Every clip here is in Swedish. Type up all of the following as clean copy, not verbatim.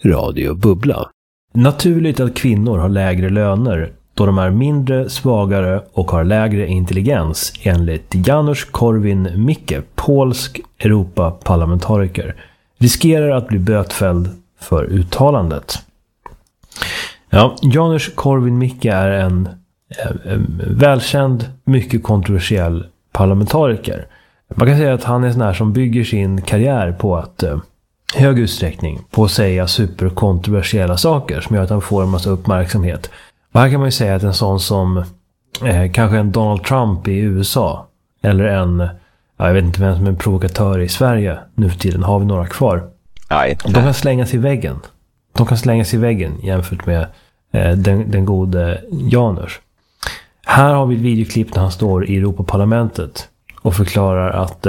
Radio Bubbla. Naturligt att kvinnor har lägre löner då de är mindre, svagare och har lägre intelligens enligt Janusz Korwin-Mikke, polsk Europaparlamentariker, riskerar att bli bötfälld för uttalandet. Ja, Janusz Korwin-Mikke är en välkänd, mycket kontroversiell parlamentariker. Man kan säga att han är sån här som bygger sin karriär på att hög utsträckning på att säga superkontroversiella saker som gör att han får en massa uppmärksamhet. Och här kan man ju säga att en sån som kanske en Donald Trump i USA eller jag vet inte vem som är en provokatör i Sverige nu för tiden, har vi några kvar. Nej. De kan slängas i väggen. De kan slängas i väggen jämfört med den gode Janusz. Här har vi ett videoklipp när han står i Europaparlamentet och förklarar att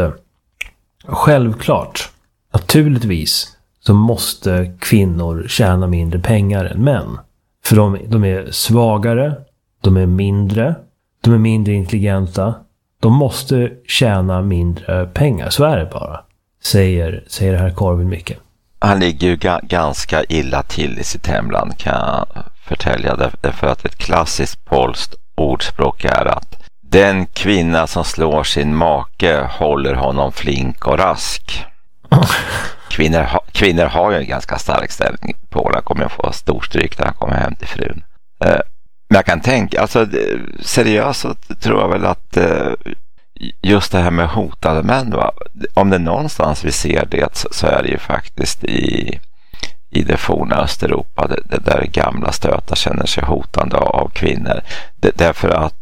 självklart, naturligtvis, så måste kvinnor tjäna mindre pengar än män. För de är svagare, de är mindre intelligenta. De måste tjäna mindre pengar, så är det bara. Säger det här Korwin-Mikke. Han ligger ju ganska illa till i sitt hemland, kan jag förtälja. Därför att ett klassiskt polskt ordspråk är att den kvinna som slår sin make håller honom flink och rask. Kvinnor har ju en ganska stark ställning i Polen. Kommer jag få storstryk när han kommer hem till frun. Men jag kan tänka, alltså seriöst så tror jag väl att just det här med hotade män, om det någonstans vi ser det så är det ju faktiskt i det forna Östeuropa, det där gamla stötar känner sig hotande av kvinnor. Därför att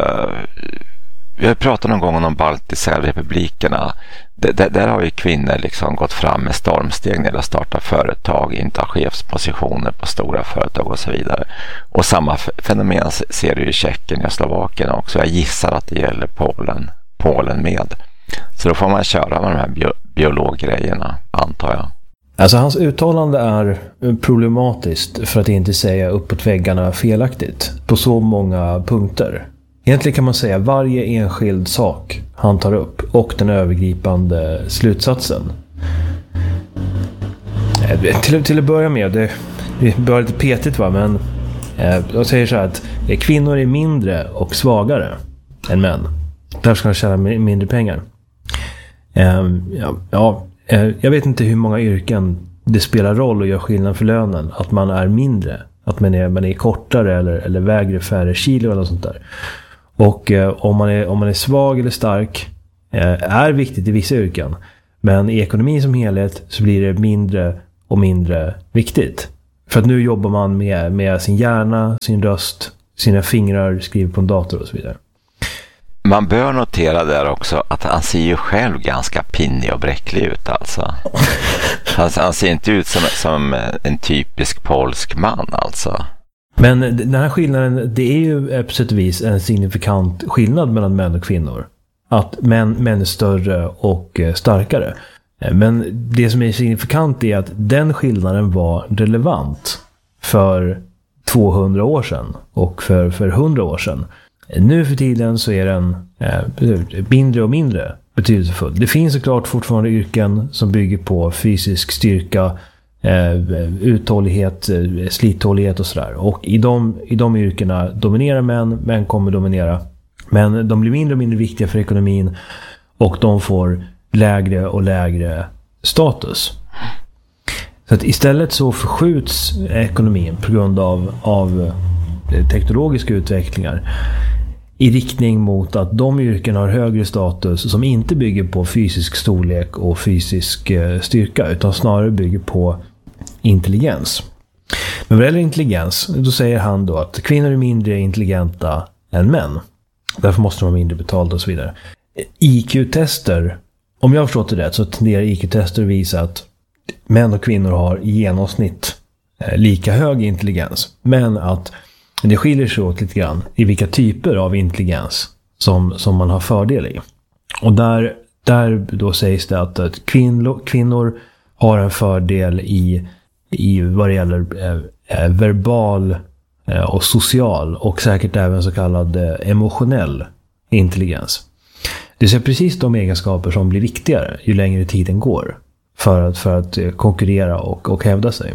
vi har pratat någon gång om de baltiska republikerna. Där har ju kvinnor liksom gått fram med stormsteg när de startar företag, intar chefspositioner på stora företag och så vidare. Och samma fenomen ser du i Tjeckien och Slovakien också. Jag gissar att det gäller Polen med. Så då får man köra med de här biologgrejerna, antar jag. Alltså hans uttalande är problematiskt, för att inte säga uppåt väggarna felaktigt, på så många punkter. Egentligen kan man säga varje enskild sak han tar upp och den övergripande slutsatsen. Till att börja med, det börjar lite petigt men jag säger så här att kvinnor är mindre och svagare än män. Därför ska de tjäna mindre pengar. Jag vet inte hur många yrken det spelar roll och gör skillnad för lönen. Att man är mindre, att man är kortare eller väger färre kilo eller sånt där. Och om man är svag eller stark är viktigt i vissa yrken. Men i ekonomin som helhet så blir det mindre och mindre viktigt. För att nu jobbar man med sin hjärna, sin röst, sina fingrar, skriver på en dator och så vidare. Man bör notera där också att han ser ju själv ganska pinnig och bräcklig ut alltså. Han ser inte ut som en typisk polsk man alltså. Men den här skillnaden, det är ju på sätt och vis en signifikant skillnad mellan män och kvinnor. Att män är större och starkare. Men det som är signifikant är att den skillnaden var relevant för 200 år sedan och för 100 år sedan. Nu för tiden så är den mindre och mindre betydelsefull. Det finns såklart fortfarande yrken som bygger på fysisk styrka, uthållighet, slithållighet och sådär. Och i de yrkena dominerar män kommer dominera. Men de blir mindre och mindre viktiga för ekonomin och de får lägre och lägre status. Så att istället så förskjuts ekonomin på grund av teknologiska utvecklingar i riktning mot att de yrken har högre status som inte bygger på fysisk storlek och fysisk styrka utan snarare bygger på intelligens. Men vad gäller intelligens, då säger han då att kvinnor är mindre intelligenta än män. Därför måste de vara mindre betalda och så vidare. IQ-tester, om jag har förstått det rätt, så tenderar IQ-tester att visa att män och kvinnor har i genomsnitt lika hög intelligens. Men att det skiljer sig åt lite grann i vilka typer av intelligens som man har fördel i. Och där då sägs det att kvinnor har en fördel i vad det gäller verbal och social och säkert även så kallad emotionell intelligens. Det är precis de egenskaper som blir viktigare ju längre tiden går för att konkurrera och hävda sig.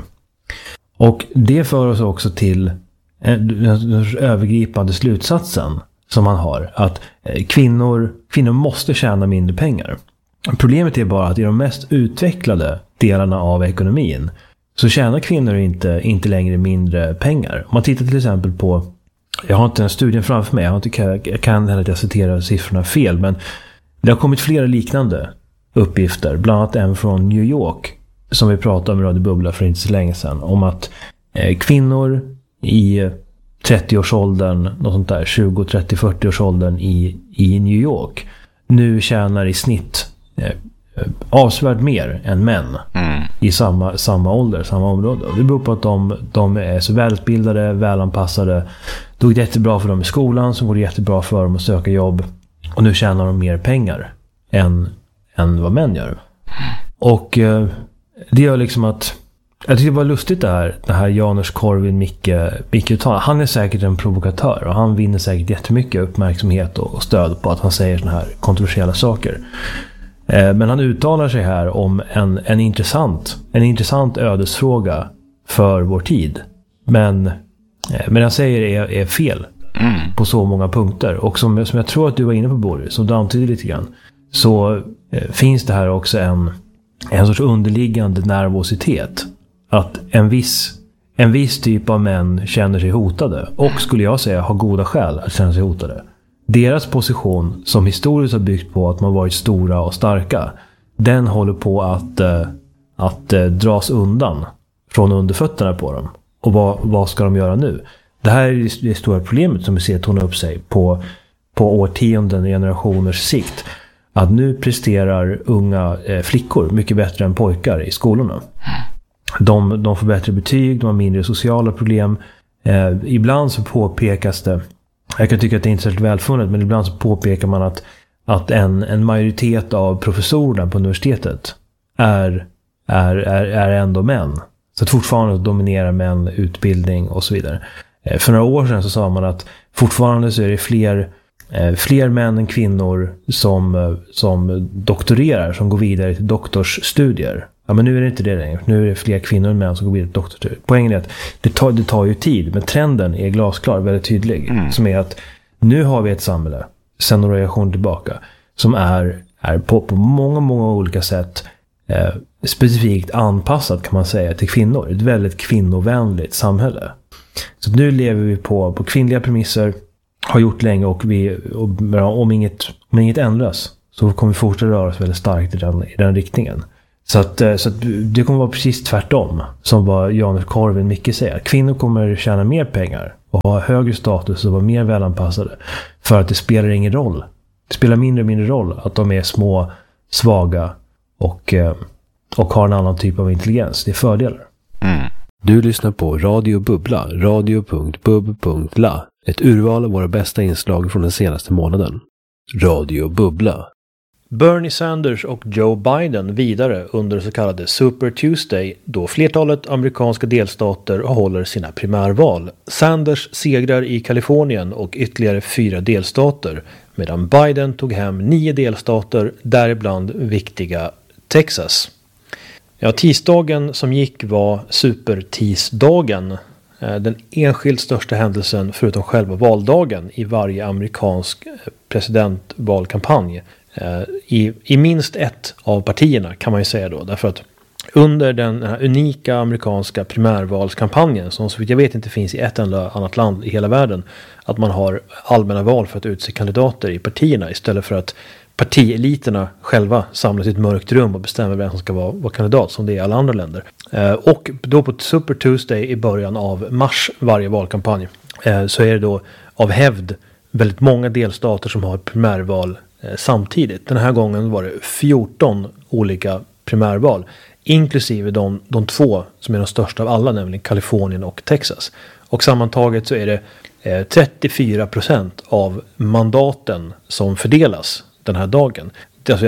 Och det för oss också till den övergripande slutsatsen som man har. Att kvinnor måste tjäna mindre pengar. Problemet är bara att i de mest utvecklade delarna av ekonomin så tjänar kvinnor inte längre mindre pengar. Om man tittar till exempel på, jag har inte en studie framför mig, jag kan hända att jag citerar siffrorna fel, men det har kommit flera liknande uppgifter, bland annat en från New York som vi pratade om i Radio Bubbla för inte så länge sedan, om att kvinnor i 30-årsåldern, något sånt där, 20, 30, 40-årsåldern i New York nu tjänar i snitt avsevärt mer än män i samma ålder, samma område. Och det beror på att de är så välutbildade, välanpassade. Det går jättebra för dem i skolan, så går det jättebra för dem att söka jobb. Och nu tjänar de mer pengar än vad män gör. Och det gör liksom att jag tycker det var lustigt det här Janusz Korwin-Mikke. Han är säkert en provokatör och han vinner säkert jättemycket uppmärksamhet och stöd på att han säger såna här kontroversiella saker. Men han uttalar sig här om en intressant ödesfråga för vår tid. Men jag säger är fel på så många punkter. Och som jag tror att du var inne på, Boris, som du antydde lite grann, så finns det här också en sorts underliggande nervositet. Att en viss typ av män känner sig hotade och, skulle jag säga, har goda skäl att känna sig hotade. Deras position, som historiskt har byggt på att man varit stora och starka, den håller på att dras undan från underfötterna på dem. Och vad ska de göra nu? Det här är det stora problemet som vi ser torna upp sig på årtionden och generationers sikt. Att nu presterar unga flickor mycket bättre än pojkar i skolorna. De får bättre betyg, de har mindre sociala problem. Ibland så påpekas det, jag kan tycka att det är inte särskilt välfunnet, men ibland så påpekar man att en majoritet av professorerna på universitetet är ändå män. Så att fortfarande dominerar män utbildning och så vidare. För några år sedan så sa man att fortfarande så är det fler män än kvinnor som doktorerar, som går vidare till doktorsstudier. Ja, men nu är det inte det längre. Nu är det fler kvinnor än män som går vidare till doktorsstudier. Poängen är att det tar ju tid, men trenden är glasklar, väldigt tydlig. Som är att nu har vi ett samhälle, sedan några generationer tillbaka, som är på många, många olika sätt specifikt anpassat, kan man säga, till kvinnor. Ett väldigt kvinnovänligt samhälle. Så nu lever vi på kvinnliga premisser, har gjort länge, och om inget ändras så kommer vi fortsätta röra oss väldigt starkt i den riktningen. Så att det kommer vara precis tvärtom som vad Janusz Korwin-Mikke säger. Kvinnor kommer tjäna mer pengar och ha högre status och vara mer välanpassade, för att det spelar ingen roll. Det spelar mindre och mindre roll att de är små, svaga och har en annan typ av intelligens. Det är fördelar. Du lyssnar på Radio Bubbla, radio.bub.la. Ett urval av våra bästa inslag från den senaste månaden. Radio Bubbla. Bernie Sanders och Joe Biden vidare under så kallade Super Tuesday, då flertalet amerikanska delstater håller sina primärval. Sanders segrar i Kalifornien och ytterligare 4 delstater, medan Biden tog hem 9 delstater, däribland viktiga Texas. Ja, tisdagen som gick var supertisdagen. Den enskilt största händelsen förutom själva valdagen i varje amerikansk presidentvalkampanj. I minst ett av partierna, kan man ju säga då. Därför att under den här unika amerikanska primärvalskampanjen, som så vitt jag vet inte finns i ett enda annat land i hela världen, att man har allmänna val för att utse kandidater i partierna istället för att partieliterna själva samlas i ett mörkt rum och bestämmer vem som ska vara kandidat, som det är i alla andra länder. Och då på Super Tuesday i början av mars varje valkampanj så är det då av hävd väldigt många delstater som har primärval samtidigt. Den här gången var det 14 olika primärval, inklusive de 2 som är de största av alla, nämligen Kalifornien och Texas. Och sammantaget så är det 34% av mandaten som fördelas den här dagen. Alltså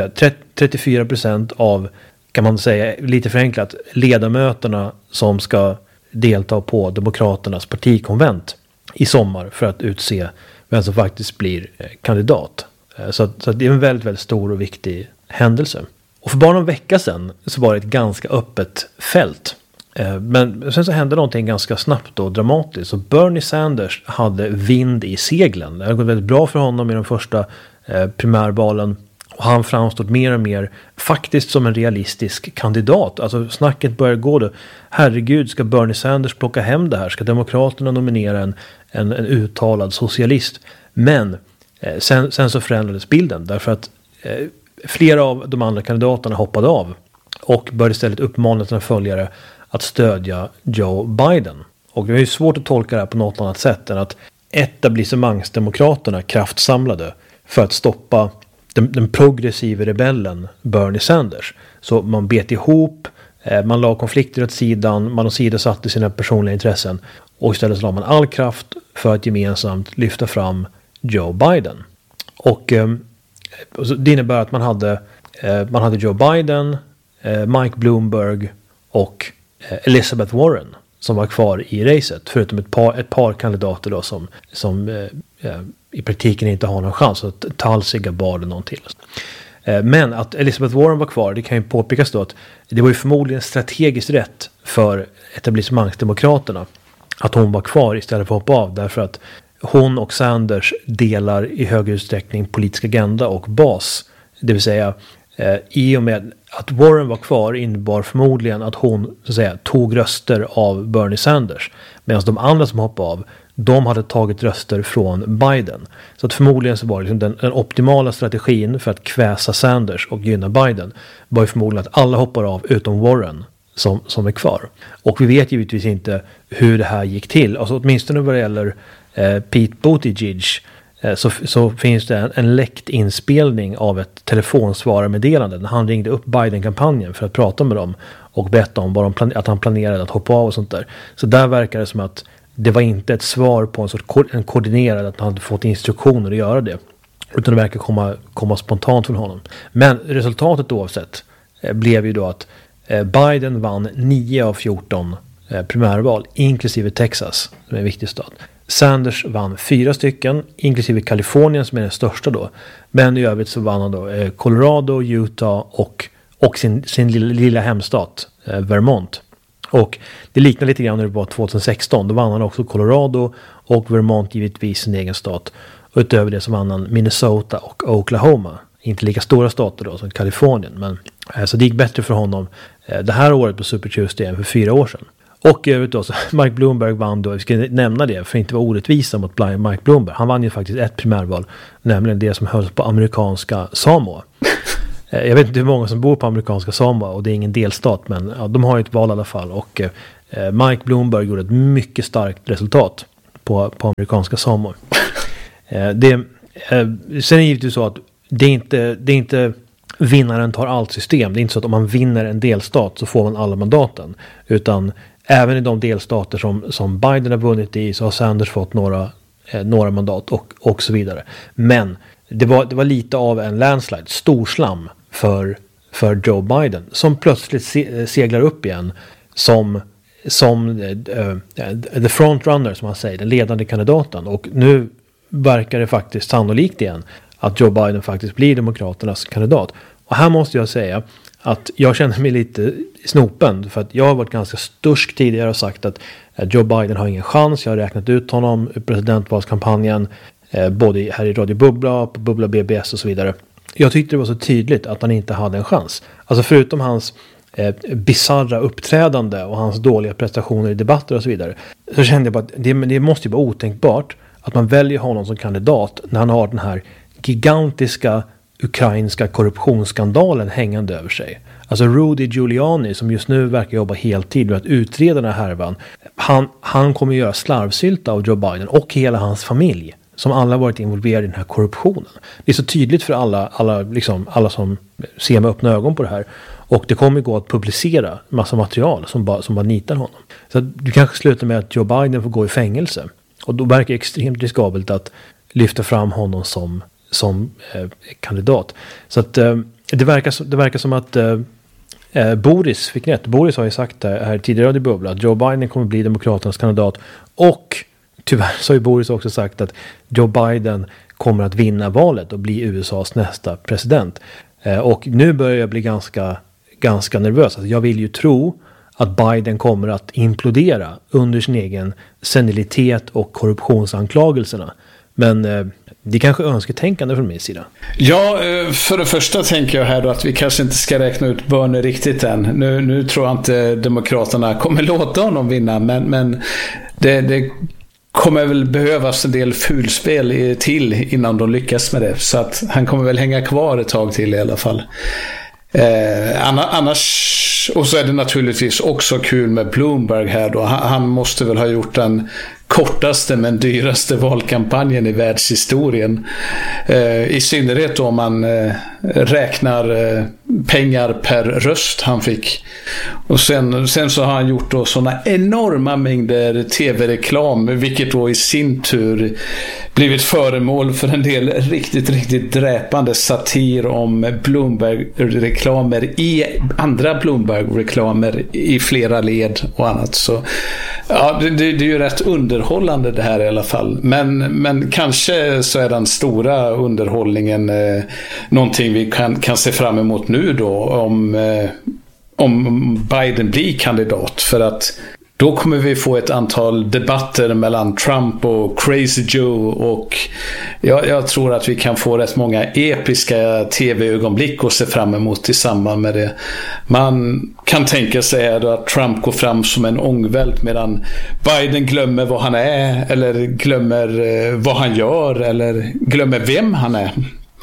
34% av, kan man säga lite förenklat, ledamöterna som ska delta på Demokraternas partikonvent i sommar för att utse vem som faktiskt blir kandidat. Så det är en väldigt, väldigt stor och viktig händelse. Och för bara någon vecka sedan så var det ett ganska öppet fält Men sen så hände någonting ganska snabbt och dramatiskt. Så Bernie Sanders hade vind i seglen. Det hade gått väldigt bra för honom i de första primärvalen. Och han framstod mer och mer faktiskt som en realistisk kandidat. Alltså snacket börjar gå då. Herregud, ska Bernie Sanders plocka hem det här? Ska Demokraterna nominera en uttalad socialist? Men sen så förändrades bilden. Därför att flera av de andra kandidaterna hoppade av. Och började istället uppmana sina följare att stödja Joe Biden. Och det är ju svårt att tolka det här på något annat sätt än att etablissemangsdemokraterna kraftsamlade för att stoppa den progressiva rebellen Bernie Sanders. Så man bet ihop, man la konflikter åt sidan, man åsidosatte sina personliga intressen och istället så la man all kraft för att gemensamt lyfta fram Joe Biden. Och det innebär att man hade Joe Biden, Mike Bloomberg och Elizabeth Warren som var kvar i racet, förutom ett par kandidater då som i praktiken inte har någon chans, att Tulsi Gabbard någon till. Men att Elizabeth Warren var kvar, det kan ju påpekas då att det var ju förmodligen strategiskt rätt för etablissemangsdemokraterna att hon var kvar istället för att hoppa av, därför att hon och Sanders delar i hög utsträckning politisk agenda och bas. Det vill säga i och med att Warren var kvar innebar förmodligen att hon så att säga tog röster av Bernie Sanders, medan de andra som hoppade av, de hade tagit röster från Biden. Så att förmodligen så var det liksom den optimala strategin för att kväsa Sanders och gynna Biden var ju förmodligen att alla hoppar av utom Warren som är kvar. Och vi vet givetvis inte hur det här gick till. Alltså åtminstone vad det gäller Pete Buttigieg så finns det en läckt inspelning av ett telefonsvararmeddelande när han ringde upp Biden-kampanjen för att prata med dem och berätta om att han planerade att hoppa av och sånt där. Så där verkar det som att det var inte ett svar på en koordinerad, att han hade fått instruktioner att göra det, utan det verkar komma spontant från honom. Men resultatet oavsett blev ju då att Biden vann 9 av 14 primärval, inklusive Texas, som är en viktig stat. Sanders vann 4 stycken, inklusive Kalifornien som är den största då. Men i övrigt så vann han då Colorado, Utah och sin lilla hemstat Vermont. Och det liknar lite grann när det var 2016. Då vann han också Colorado och Vermont givetvis sin egen stat. Och utöver det så vann han Minnesota och Oklahoma. Inte lika stora stater då som Kalifornien. Men så det gick bättre för honom det här året på Super Tuesday än för 4 år sedan. Och övrigt då så Mike Bloomberg vann då, vi ska nämna det för att inte vara orättvisa mot Mike Bloomberg. Han vann ju faktiskt ett primärval, nämligen det som hölls på amerikanska Samoa. Jag vet inte hur många som bor på amerikanska Samoa och det är ingen delstat, men ja, de har ju ett val i alla fall. Och Mike Bloomberg gjorde ett mycket starkt resultat på amerikanska Samoa. Sen är det givetvis så att det är inte vinnaren tar allt system. Det är inte så att om man vinner en delstat så får man alla mandaten. Utan även i de delstater som Biden har vunnit i så har Sanders fått några mandat och så vidare. Men det var lite av en landslide, storslam för Joe Biden som plötsligt seglar upp igen som the frontrunner, som man säger, den ledande kandidaten. Och nu verkar det faktiskt sannolikt igen att Joe Biden faktiskt blir demokraternas kandidat. Och här måste jag säga att jag känner mig lite snopen, för att jag har varit ganska stursk tidigare och sagt att Joe Biden har ingen chans. Jag har räknat ut honom i presidentvalskampanjen både här i Radio Bubbla, på Bubbla BBS och så vidare. Jag tyckte det var så tydligt att han inte hade en chans. Alltså förutom hans bizarra uppträdande och hans dåliga prestationer i debatter och så vidare, så kände jag bara att det måste ju vara otänkbart att man väljer honom som kandidat när han har den här gigantiska ukrainska korruptionsskandalen hängande över sig. Alltså Rudy Giuliani, som just nu verkar jobba heltid med att utreda den här härvan, han kommer göra slarvsylta av Joe Biden och hela hans familj, som alla varit involverade i den här korruptionen. Det är så tydligt för alla som ser med öppna ögon på det här. Och det kommer gå att publicera massa material som bara nitar honom. Så du kanske slutar med att Joe Biden får gå i fängelse. Och då verkar det extremt riskabelt att lyfta fram honom som kandidat. Så att det verkar som att Boris fick rätt. Boris har ju sagt här tidigare i Bubbla att Joe Biden kommer bli demokraternas kandidat. Och tyvärr så har ju Boris också sagt att Joe Biden kommer att vinna valet och bli USAs nästa president. Och nu börjar jag bli ganska nervös. Alltså jag vill ju tro att Biden kommer att implodera under sin egen senilitet och korruptionsanklagelserna. Men det är kanske önsketänkande från min sida. Ja, för det första tänker jag här då att vi kanske inte ska räkna ut Bernie riktigt än. Nu tror jag inte Demokraterna kommer låta honom vinna, men det kommer väl behövas en del fulspel till innan de lyckas med det. Så att han kommer väl hänga kvar ett tag till i alla fall. Annars, och så är det naturligtvis också kul med Bloomberg här då. Han måste väl ha gjort den kortaste men dyraste valkampanjen i världshistorien. I synnerhet då om man räknar pengar per röst han fick. Och sen så har han gjort då sådana enorma mängder tv-reklam, vilket då i sin tur blivit föremål för en del riktigt dräpande satir om Bloomberg-reklamer i andra Bloomberg-reklamer i flera led och annat. Så ja, det är ju rätt underhållande det här i alla fall. Men kanske så är den stora underhållningen någonting vi kan se fram emot nu då om Biden blir kandidat, för att då kommer vi få ett antal debatter mellan Trump och Crazy Joe, och jag tror att vi kan få rätt många episka tv-ögonblick att se fram emot i samband med det. Man kan tänka sig att Trump går fram som en ångvält medan Biden glömmer vad han är, eller glömmer vad han gör, eller glömmer vem han är.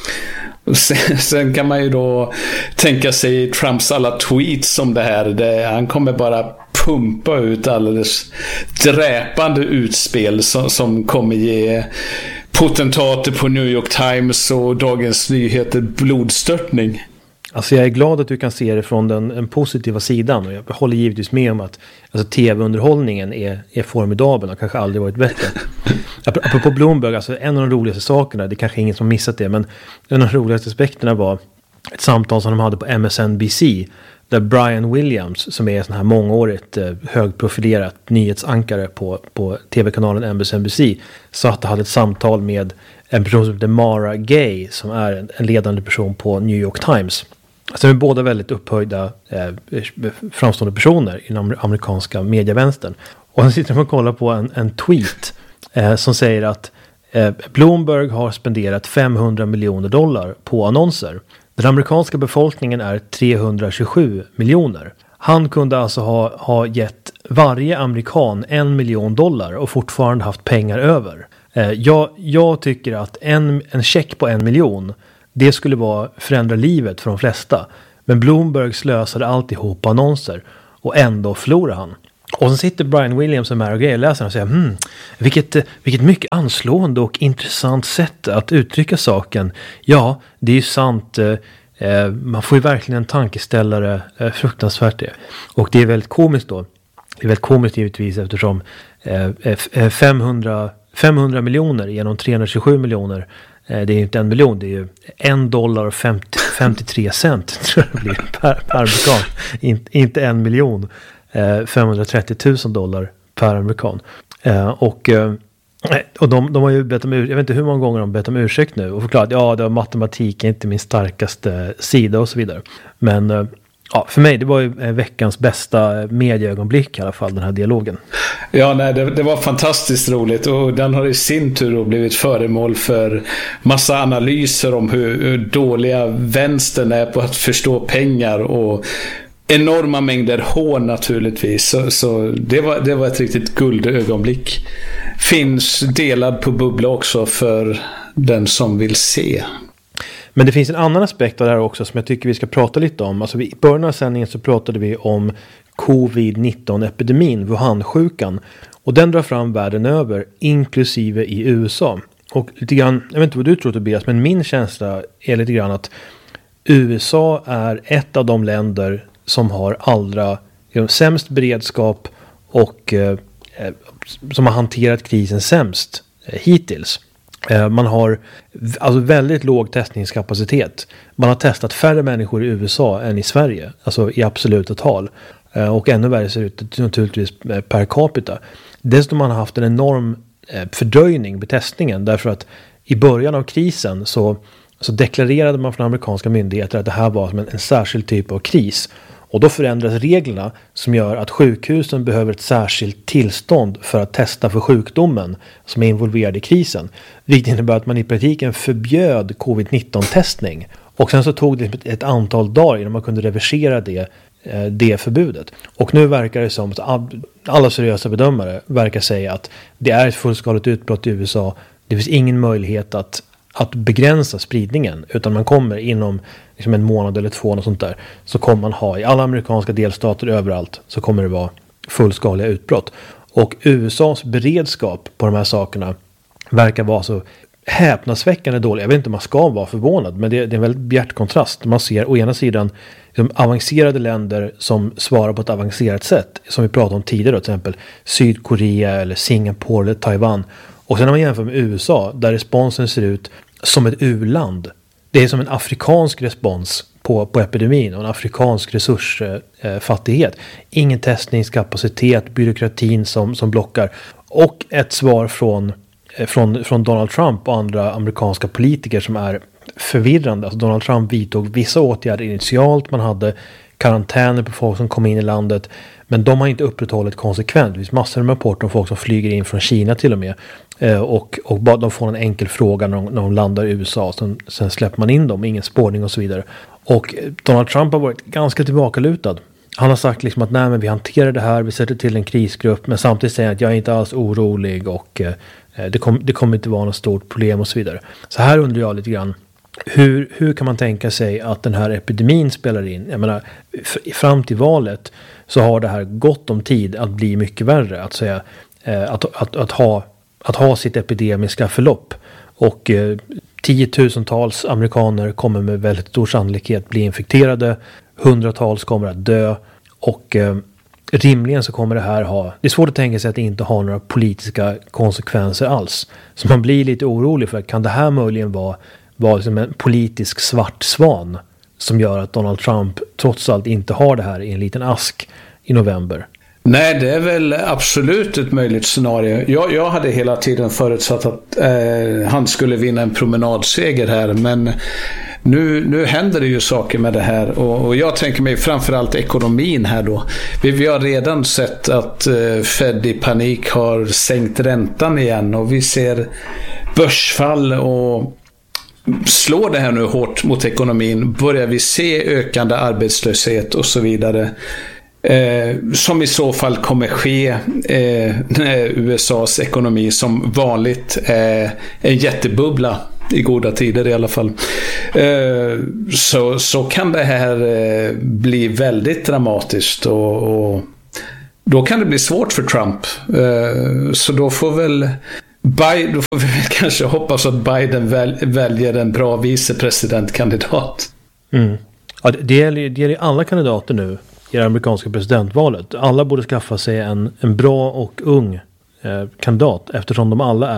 Sen kan man ju då tänka sig Trumps alla tweets om det här. Han kommer bara pumpa ut alldeles dräpande utspel som kommer ge potentater på New York Times och Dagens Nyheter blodstörtning. Alltså jag är glad att du kan se det från den positiva sidan, och jag håller givetvis med om att alltså, tv-underhållningen är formidabel och kanske aldrig varit bättre. Apropå Bloomberg, alltså en av de roligaste sakerna, det är kanske ingen som missat det, men en av de roligaste aspekterna var ett samtal som de hade på MSNBC, där Brian Williams, som är sån här mångårigt högprofilerat nyhetsankare på tv-kanalen MSNBC, satt och hade ett samtal med en person som heter Mara Gay, som är en ledande person på New York Times. Alltså de är båda väldigt upphöjda framstående personer inom amerikanska medievänstern. Och han sitter och kollar på en tweet som säger att Bloomberg har spenderat $500 miljoner på annonser. Den amerikanska befolkningen är 327 miljoner. Han kunde alltså ha gett varje amerikan $1 miljon och fortfarande haft pengar över. Jag tycker att en check på 1 miljon, det skulle förändra livet för de flesta. Men Bloomberg slösade alltihop på annonser, och ändå förlorar han. Och så sitter Brian Williams och Mara Gay och läser och säger vilket mycket anslående och intressant sätt att uttrycka saken. Ja, det är ju sant. Man får ju verkligen en tankeställare, fruktansvärt det. Och det är väldigt komiskt då. Det är väldigt komiskt givetvis, eftersom 500 miljoner genom 327 miljoner, det är ju inte 1 miljon, det är ju $1.53 tror jag det blir per amerikan. Inte 1 miljon. $530,000 per amerikan. Och de har ju bett om ursäkt. Jag vet inte hur många gånger de bett om ursäkt nu och förklarat det var matematik är inte min starkaste sida och så vidare. Men för mig det var ju veckans bästa medieögonblick i alla fall, den här dialogen. Ja, nej, det var fantastiskt roligt, och den har i sin tur blivit föremål för massa analyser om hur dåliga vänstern är på att förstå pengar, och enorma mängder hån naturligtvis. Så det var ett riktigt guldögonblick. Finns delad på Bubbla också för den som vill se. Men det finns en annan aspekt av det här också som jag tycker vi ska prata lite om. Alltså i början av sändningen så pratade vi om covid-19-epidemin, Wuhan-sjukan. Och den drar fram världen över, inklusive i USA. Och lite grann, jag vet inte vad du tror Tobias, men min känsla är lite grann att USA är ett av de länder som har allra sämst beredskap och som har hanterat krisen sämst hittills. Man har alltså väldigt låg testningskapacitet. Man har testat färre människor i USA än i Sverige, alltså i absoluta tal. Och ännu värre ser det ut naturligtvis per capita. Dessutom har man haft en enorm fördröjning med testningen, därför att i början av krisen så deklarerade man från amerikanska myndigheter att det här var som en särskild typ av kris. Och då förändras reglerna som gör att sjukhusen behöver ett särskilt tillstånd för att testa för sjukdomen som är involverad i krisen. Vilket innebär att man i praktiken förbjöd covid-19-testning. Och sen så tog det ett antal dagar innan man kunde reversera det förbudet. Och nu verkar det som att alla seriösa bedömare verkar säga att det är ett fullskaligt utbrott i USA. Det finns ingen möjlighet att begränsa spridningen, utan man kommer inom liksom en månad eller två och sånt där, så kommer man ha i alla amerikanska delstater överallt, så kommer det vara fullskaliga utbrott. Och USAs beredskap på de här sakerna verkar vara så häpnadsväckande dålig. Jag vet inte om man ska vara förvånad, men det är en väldigt bjärt kontrast. Man ser å ena sidan liksom avancerade länder som svarar på ett avancerat sätt, som vi pratade om tidigare, till exempel Sydkorea eller Singapore eller Taiwan. Och sen när man jämför med USA, där responsen ser ut som ett u-land. Det är som en afrikansk respons på epidemin och en afrikansk resursfattighet. Ingen testningskapacitet, byråkratin som blockar. Och ett svar från Donald Trump och andra amerikanska politiker som är förvirrande. Alltså Donald Trump vidtog vissa åtgärder initialt. Man hade karantäner på folk som kom in i landet. Men de har inte upprätthållit konsekvent. Det finns massor med rapporter om folk som flyger in från Kina till och med. Och bara de får en enkel fråga när de landar i USA. Sen släpper man in dem, ingen spårning och så vidare. Och Donald Trump har varit ganska tillbakalutad. Han har sagt liksom att nej, men vi hanterar det här, vi sätter till en krisgrupp. Men samtidigt säger han att jag är inte alls orolig och det kommer inte vara något stort problem och så vidare. Så här undrar jag lite grann. Hur kan man tänka sig att den här epidemin spelar in? Jag menar, fram till valet så har det här gott om tid att bli mycket värre. Att säga, att ha sitt epidemiska förlopp. Och 10 000-tals amerikaner kommer med väldigt stor sannolikhet bli infekterade. Hundratals kommer att dö. Och rimligen så kommer det här det är svårt att tänka sig att det inte har några politiska konsekvenser alls. Så man blir lite orolig för, kan det här möjligen vara som en politisk svart svan som gör att Donald Trump trots allt inte har det här i en liten ask i november? Nej, det är väl absolut ett möjligt scenario. Jag hade hela tiden förutsatt att han skulle vinna en promenadseger här, men nu händer det ju saker med det här, och jag tänker mig framförallt ekonomin här då. Vi har redan sett att Fed i panik har sänkt räntan igen, och vi ser börsfall, och slår det här nu hårt mot ekonomin börjar vi se ökande arbetslöshet och så vidare. Som i så fall kommer ske när USAs ekonomi som vanligt är en jättebubbla i goda tider i alla fall. Så kan det här bli väldigt dramatiskt, och då kan det bli svårt för Trump. Så då får vi kanske hoppas att Biden väljer en bra vicepresidentkandidat. Ja, det gäller alla kandidater nu i det amerikanska presidentvalet. Alla borde skaffa sig en bra och ung kandidat, eftersom de alla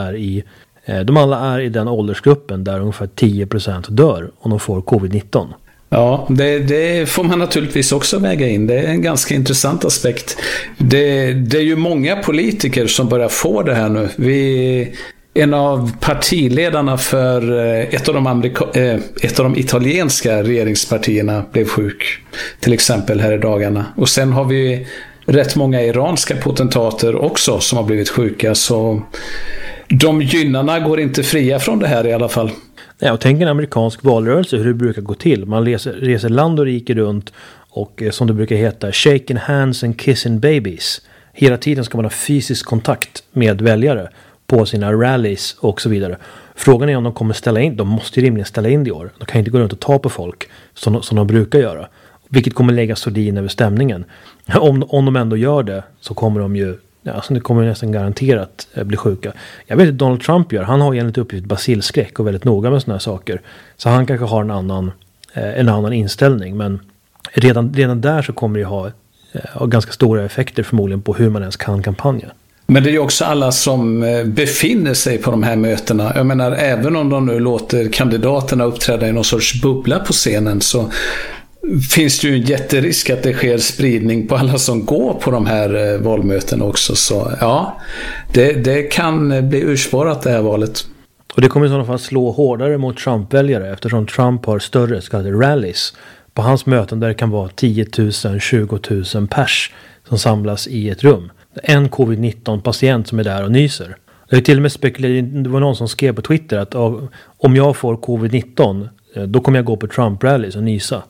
är i den åldersgruppen där ungefär 10% dör om de får covid-19. Ja, det får man naturligtvis också väga in. Det är en ganska intressant aspekt. Det är ju många politiker som börjar få det här nu. En av partiledarna för ett av de italienska regeringspartierna blev sjuk, till exempel här i dagarna. Och sen har vi rätt många iranska potentater också som har blivit sjuka. Så de gynnarna går inte fria från det här i alla fall. Ja, och tänk en amerikansk valrörelse, hur det brukar gå till. Man reser land och rike runt och som det brukar heta, shaking hands and kissing babies. Hela tiden ska man ha fysisk kontakt med väljare på sina rallies och så vidare. Frågan är om de kommer ställa in, de måste ju rimligen ställa in det i år. De kan inte gå runt och ta på folk som de brukar göra. Vilket kommer lägga sordin över stämningen. Om de ändå gör det så kommer de ju, alltså det kommer nästan garanterat bli sjuka. Jag vet att Donald Trump han har ju enligt uppgift basilskräck och väldigt noga med såna här saker. Så han kanske har en annan inställning. Men redan där så kommer det ha ganska stora effekter förmodligen på hur man ens kan kampanja. Men det är ju också alla som befinner sig på de här mötena. Jag menar, även om de nu låter kandidaterna uppträda i någon sorts bubbla på scenen, så finns det ju en jätterisk att det sker spridning på alla som går på de här valmötena också. Så ja, det kan bli urspårat det här valet. Och det kommer i sådana fall slå hårdare mot Trump-väljare eftersom Trump har större så kallade rallies på hans möten där det kan vara 10 000, 20 000 pers som samlas i ett rum. En covid-19-patient som är där och nyser. Det är till och med det var någon som skrev på Twitter att om jag får covid-19 då kommer jag gå på Trump-rallys och nysa.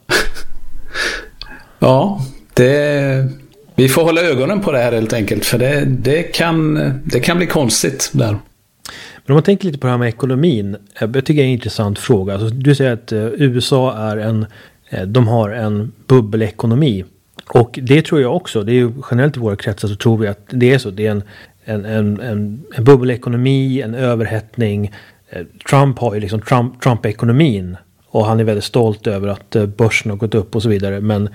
Ja, vi får hålla ögonen på det här helt enkelt, för det kan bli konstigt där. Men om man tänker lite på det här med ekonomin, jag tycker det är en intressant fråga. Alltså, du säger att USA de har en bubbelekonomi. Och det tror jag också. Det är ju generellt i våra kretsar så tror vi att det är så. Det är en bubbelekonomi, en överhettning. Trump har ju liksom Trump-ekonomin. Och han är väldigt stolt över att börsen har gått upp och så vidare. Men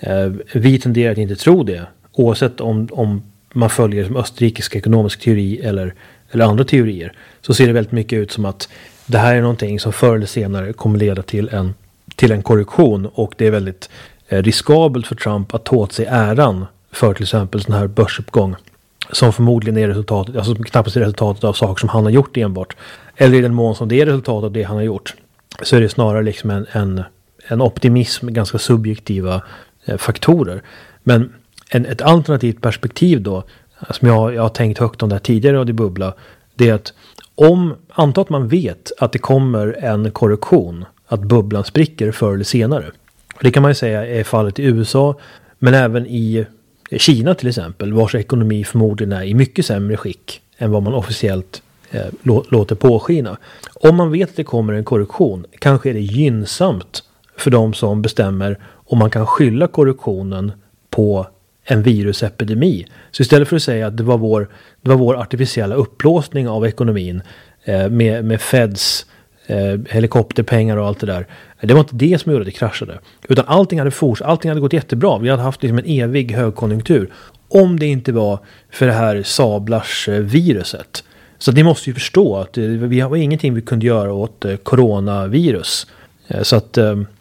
vi tenderar att inte tro det. Oavsett om man följer som österrikisk ekonomisk teori eller andra teorier. Så ser det väldigt mycket ut som att det här är någonting som förr eller senare kommer leda till en korrektion. Och det är väldigt riskabelt för Trump att ta åt sig äran för till exempel sån här börsuppgång. Som förmodligen är resultatet, alltså knappast är resultatet av saker som han har gjort enbart. Eller i den mån som det är resultatet av det han har gjort. Så är det snarare liksom en optimism med ganska subjektiva faktorer. Men ett alternativt perspektiv då, som jag har tänkt högt om det här tidigare och det bubbla, det är att anta att man vet att det kommer en korrektion, att bubblan spricker förr eller senare. Det kan man ju säga är fallet i USA, men även i Kina till exempel, vars ekonomi förmodligen är i mycket sämre skick än vad man officiellt låter påskina. Om man vet att det kommer en korrektion, kanske är det gynnsamt för de som bestämmer om man kan skylla korrektionen på en virusepidemi. Så istället för att säga att det var vår artificiella upplåsning av ekonomin med Feds helikopterpengar och allt det där. Det var inte det som gjorde att det kraschade. Utan allting hade gått jättebra. Vi hade haft liksom en evig högkonjunktur. Om det inte var för det här Sablars-viruset. Så ni måste ju förstå att vi har ingenting vi kunde göra åt coronavirus. Så att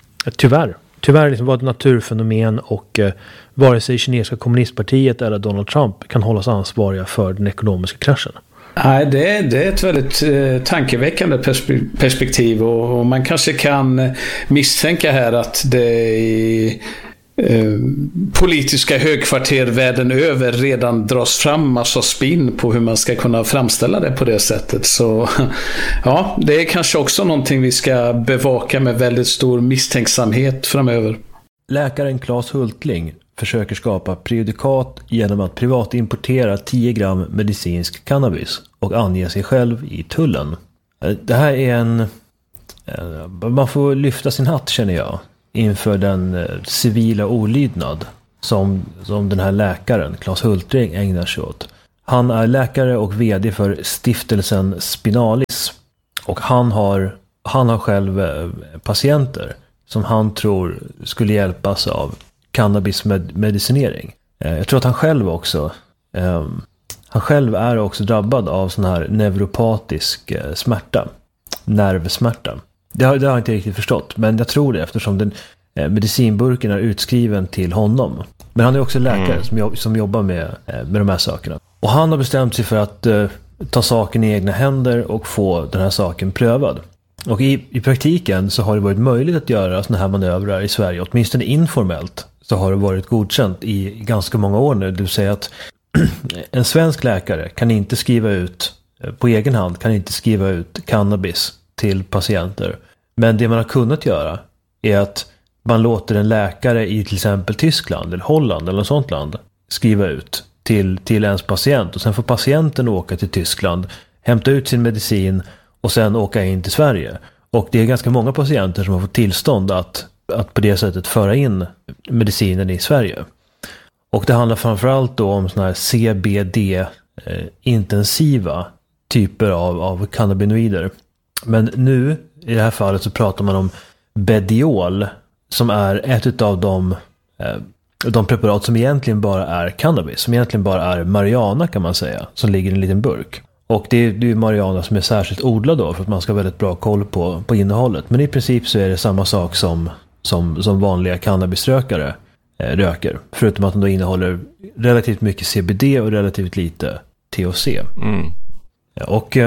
tyvärr liksom var det naturfenomen och vare sig kinesiska kommunistpartiet eller Donald Trump kan hållas ansvariga för den ekonomiska kraschen. Nej, det är ett väldigt tankeväckande perspektiv och man kanske kan misstänka här att det i politiska högkvarter världen över redan dras fram massa spinn på hur man ska kunna framställa det på det sättet. Så ja, det är kanske också någonting vi ska bevaka med väldigt stor misstänksamhet framöver. Läkaren Claes Hultling försöker skapa prejudikat genom att privat importera 10 gram medicinsk cannabis och ange sig själv i tullen. Det här är man får lyfta sin hatt, känner jag, inför den civila olydnad som den här läkaren Claes Hultling ägnar sig åt. Han är läkare och vd för stiftelsen Spinalis och han har själv patienter som han tror skulle hjälpas av cannabismedicinering. Jag tror att han själv är också drabbad av sån här neuropatisk smärta, nervsmärta. Det har jag inte riktigt förstått, men jag tror det eftersom den medicinburken är utskriven till honom. Men han är också läkare som jobbar med de här sakerna. Och han har bestämt sig för att ta saken i egna händer och få den här saken prövad. Och i praktiken så har det varit möjligt att göra såna här manövrar i Sverige, åtminstone informellt. Så har det varit godkänt i ganska många år nu. Det vill säga att en svensk läkare kan inte skriva ut på egen hand, kan inte skriva ut cannabis till patienter. Men det man har kunnat göra är att man låter en läkare i till exempel Tyskland eller Holland eller något sånt land skriva ut till ens patient. Och sen får patienten åka till Tyskland, hämta ut sin medicin och sen åka in till Sverige. Och det är ganska många patienter som har fått tillstånd att på det sättet föra in medicinen i Sverige. Och det handlar framförallt då om såna här CBD-intensiva typer av cannabinoider. Men nu i det här fallet så pratar man om Bediol som är ett av de preparat som egentligen bara är cannabis, som egentligen bara är marijuana kan man säga, som ligger i en liten burk. Och det är marijuana som är särskilt odlad då för att man ska ha väldigt bra koll på innehållet. Men i princip så är det samma sak som vanliga cannabisrökare röker. Förutom att de då innehåller relativt mycket CBD och relativt lite THC. Mm. Och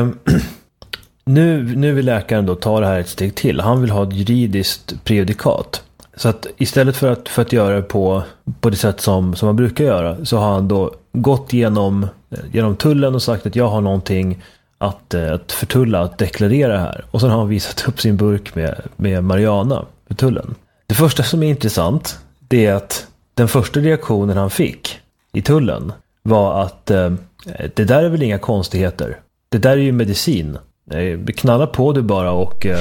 nu vill läkaren då ta det här ett steg till. Han vill ha ett juridiskt prejudikat. Så att istället för att göra det på det sätt som man brukar göra, så har han då gått genom tullen och sagt att jag har någonting att förtulla, att deklarera här. Och sen har han visat upp sin burk med marijuana för tullen. Det första som är intressant, det är att den första reaktionen han fick i tullen var att det där är väl inga konstigheter. Det där är ju medicin. Knalla på det bara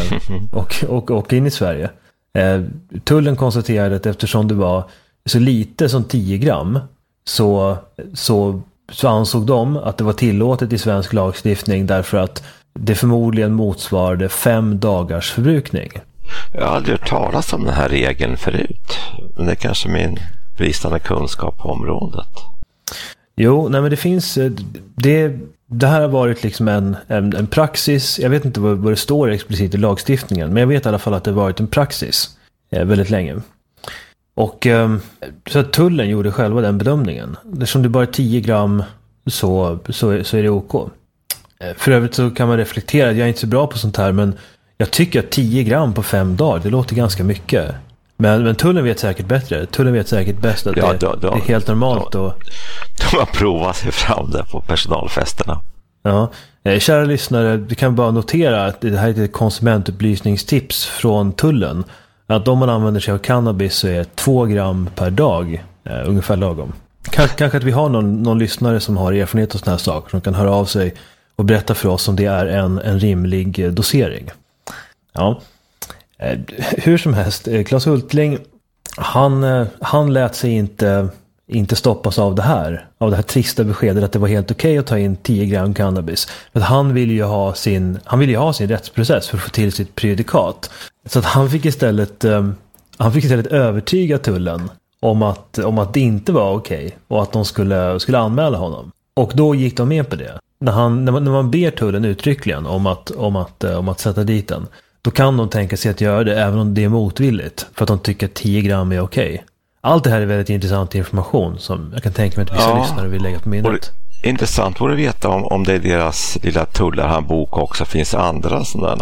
och in i Sverige. Tullen konstaterade att eftersom det var så lite som 10 gram så ansåg de att det var tillåtet i svensk lagstiftning därför att det förmodligen motsvarade 5 dagars förbrukning. Jag har aldrig hört talas om den här regeln förut. Men det är kanske min bristande kunskap på området. Jo, nej men det finns... Det här har varit liksom en praxis. Jag vet inte vad det står explicit i lagstiftningen, men jag vet i alla fall att det har varit en praxis väldigt länge. Och så att tullen gjorde själva den bedömningen. Eftersom det bara är 10 gram så är det OK. För övrigt så kan man reflektera, jag är inte så bra på sånt här, men jag tycker att 10 gram på 5 dagar, det låter ganska mycket. Men tullen vet säkert bättre. Tullen vet säkert bäst att det är helt normalt. De har provat sig fram där på personalfesterna. Ja, kära lyssnare, vi kan bara notera att det här är ett konsumentupplysningstips från tullen. Att om man använder sig av cannabis så är 2 gram per dag ungefär lagom. Kanske att vi har någon lyssnare som har erfarenhet av såna här saker som kan höra av sig och berätta för oss om det är en rimlig dosering. Ja. Hur som helst, Claes Hultling han lät sig inte stoppas av det här trista beskedet att det var helt okej att ta in 10 gram cannabis. För han ville ju ha sin rättsprocess för att få till sitt prejudikat. Så att han fick istället övertyga tullen om att det inte var okej och att de skulle anmäla honom. Och då gick de med på det. När man ber tullen uttryckligen om att sätta dit den, då kan de tänka sig att göra det även om det är motvilligt, för att de tycker att 10 gram är okej. Allt det här är väldigt intressant information som jag kan tänka mig att vissa lyssnare vill lägga på minnet. Intressant vore veta om det är deras lilla tullarhandbok också. Finns det andra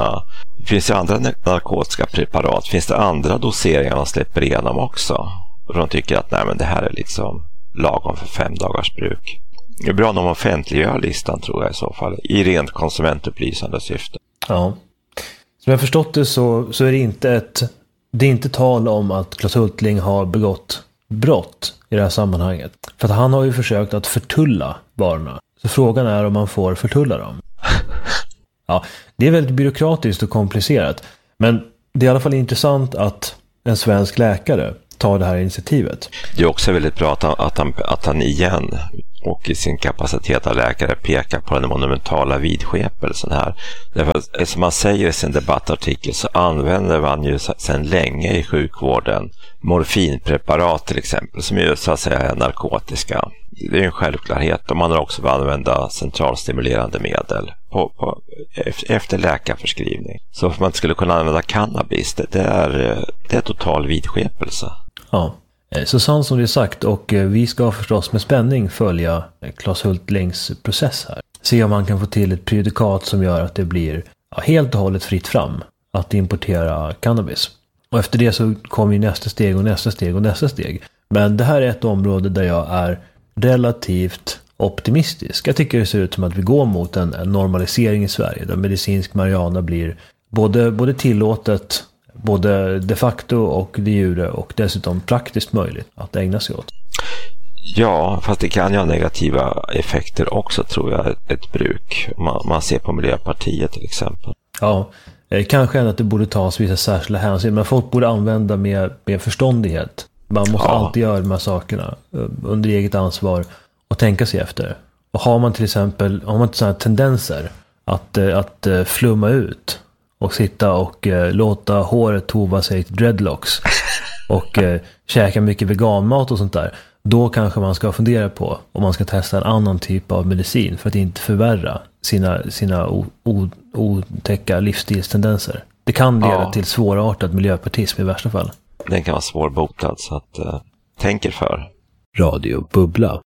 narkotiska preparat? Finns det andra doseringar de släpper igenom också? Och de tycker att nej, men det här är liksom lagom för 5 dagars bruk. Det är bra om de offentliggör listan, tror jag i så fall, i rent konsumentupplysande syfte. Ja. Som jag förstått det så är det är inte tal om att Claes Hultling har begått brott i det här sammanhanget. För att han har ju försökt att förtulla varorna. Så frågan är om man får förtulla dem. Ja, det är väldigt byråkratiskt och komplicerat. Men det är i alla fall intressant att en svensk läkare tar det här initiativet. Det är också väldigt bra att han igen och i sin kapacitet av läkare pekar på den monumentala vidskepelsen här. Därför att, som man säger i sin debattartikel, så använder man ju sedan länge i sjukvården morfinpreparat till exempel, som ju så att säga är narkotiska. Det är en självklarhet, och man har också använda centralstimulerande medel efter läkarförskrivning. Så att man skulle kunna använda cannabis, det är total vidskepelse. Ja. Så sant som det är sagt, och vi ska förstås med spänning följa Claes Hultlings process här. Se om man kan få till ett prejudikat som gör att det blir helt och hållet fritt fram att importera cannabis. Och efter det så kommer ju nästa steg och nästa steg och nästa steg. Men det här är ett område där jag är relativt optimistisk. Jag tycker det ser ut som att vi går mot en normalisering i Sverige där medicinsk marijuana blir både tillåtet, både de facto och de jure, och dessutom praktiskt möjligt att ägna sig åt. Ja, fast det kan ju ha negativa effekter också, tror jag, ett bruk. Man ser på Miljöpartiet till exempel. Ja, kanske att det borde tas vissa särskilda hänsyn, men folk borde använda med förståndighet. Man måste alltid göra de här sakerna under eget ansvar och tänka sig efter. Och har man till exempel sådana här tendenser att flumma ut och sitta och låta håret tova sig till dreadlocks och käka mycket veganmat och sånt där, då kanske man ska fundera på om man ska testa en annan typ av medicin för att inte förvärra sina otäcka livsstilstendenser. Det kan leda till svårartad miljöpartism i värsta fall. Den kan vara svårbotad, så att tänker för. Radio Bubbla.